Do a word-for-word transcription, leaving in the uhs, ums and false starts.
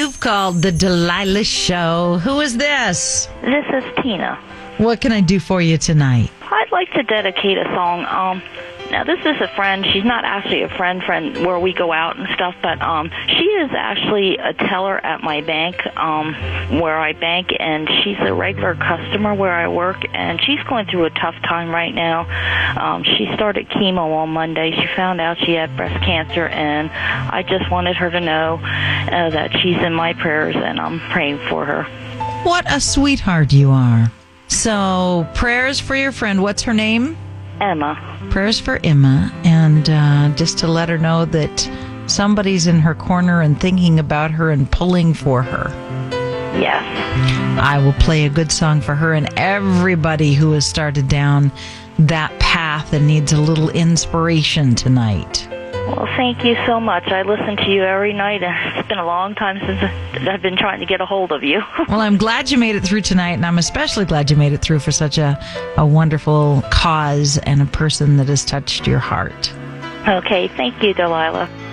You've called the Delilah Show. Who is this? This is Tina. What can I do for you tonight? I'd like to dedicate a song. Um, now, this is a friend. She's not actually a friend, friend where we go out and stuff, but um, she is actually a teller at my bank um, where I bank, and she's a regular customer where I work, and she's going through a tough time right now. Um, she started chemo on Monday. She found out she had breast cancer, and I just wanted her to know uh, that she's in my prayers, and I'm praying for her. What a sweetheart you are. So, prayers for your friend. What's her name? Emma. Prayers for Emma, and uh, just to let her know that somebody's in her corner and thinking about her and pulling for her. Yes. I will play a good song for her and everybody who has started down that path and needs a little inspiration tonight. Well, thank you so much. I listen to you every night, and it's been a long time since I've been trying to get a hold of you. Well, I'm glad you made it through tonight, and I'm especially glad you made it through for such a, a wonderful cause and a person that has touched your heart. Okay, thank you, Delilah.